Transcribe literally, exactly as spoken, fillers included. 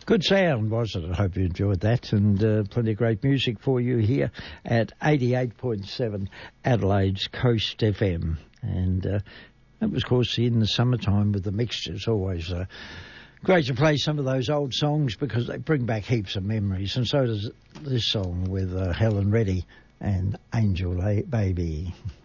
Good sound, wasn't it? I hope you enjoyed that, and uh, plenty of great music for you here at eighty-eight point seven Adelaide's Coast F M. And uh, that was, of course, in the summertime with the mixtures. Always uh, great to play some of those old songs because they bring back heaps of memories, and so does this song with uh, Helen Reddy and Angel Baby.